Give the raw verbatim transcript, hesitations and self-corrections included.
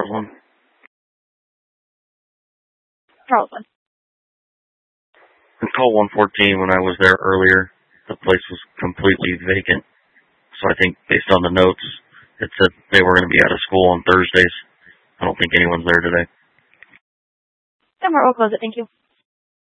Portland? Probably. And call one fourteen when I was there earlier. The place was completely vacant. So I think based on the notes, it said they were going to be out of school on Thursdays. I don't think anyone's there today. Then we'll close it. Thank you.